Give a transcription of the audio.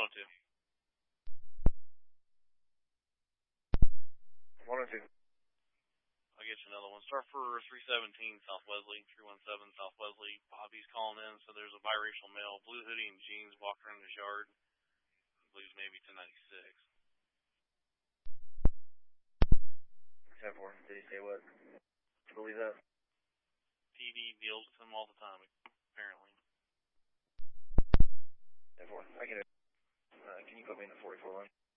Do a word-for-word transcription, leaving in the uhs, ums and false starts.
oh two. one oh two. I'll get you another one. Start for three seventeen South Wesley, three one seven South Wesley. Bobby's calling in, so there's a biracial male, blue hoodie and jeans, walking around his yard. I believe maybe ten ninety-six. ten four. Did he say what? I believe that. P D deals with him all the time, apparently. ten four. I can, uh, can you put me in the forty-four line?